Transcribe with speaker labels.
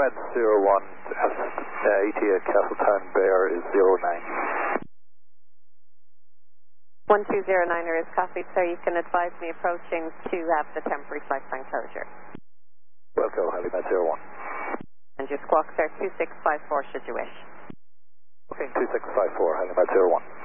Speaker 1: Helimat 01, ETA Castletown Bear is 09.
Speaker 2: 1209er is copied, sir. You can advise me approaching to have the temporary flight plan closure.
Speaker 1: Welcome, Helimat 01.
Speaker 2: And your squawk, sir, 2654 should you wish.
Speaker 1: Okay, 2654, Helimat 01.